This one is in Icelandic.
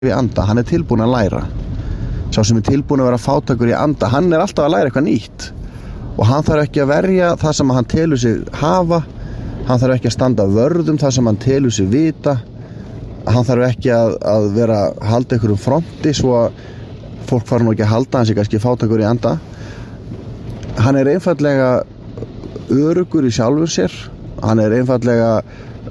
í anda, hann tilbúinn að læra. Sá sem tilbúinn að vera fátækur í anda, hann alltaf að læra eitthvað nýtt. Og hann þarf ekki að verja það sem hann telur sig hafa, hann þarf ekki að standa vörð það sem hann telur sig vita, hann þarf ekki að vera halda einhverjum fronti svo að fólk fara nú ekki að halda hann sig kannski fátækur í anda. Hann einfaldlega öruggur í sjálfur sér, hann einfaldlega